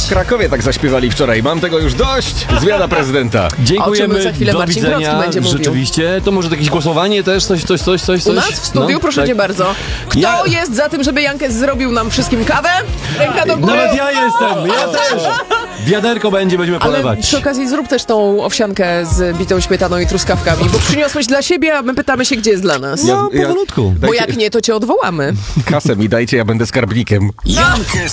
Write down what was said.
Krakowie tak zaśpiewali wczoraj. Mam tego już dość. Zmiana prezydenta. O czym Dziękujemy, za chwilę do Marcin widzenia. Grodzki będzie mówił. Rzeczywiście, to może jakieś głosowanie też, coś. U nas w studiu, No, proszę tak. cię bardzo. Kto jest za tym, żeby Jankes zrobił nam wszystkim kawę? Ręka do góry. Nawet ja jestem, ja też. Wiaderko będziemy Ale polewać. przy okazji zrób też tą owsiankę z bitą śmietaną i truskawkami, bo przyniosłeś dla siebie, a my pytamy się, gdzie jest dla nas. No, powolutku. Bo jak nie, to cię odwołamy. Kasę mi dajcie, ja będę skarbnikiem. Jankes